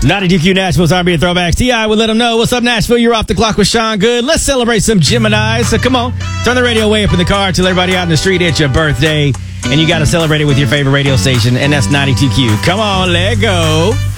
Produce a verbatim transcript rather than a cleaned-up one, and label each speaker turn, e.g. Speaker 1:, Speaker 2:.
Speaker 1: ninety-two Q Nashville's R and B and Throwbacks. T I will let them know. What's up, Nashville? You're off the clock with Sean Good. Let's celebrate some Geminis. So come on, turn the radio way up in the car. Tell everybody out in the street it's your birthday. And you got to celebrate it with your favorite radio station, and that's ninety-two Q. Come on, let go.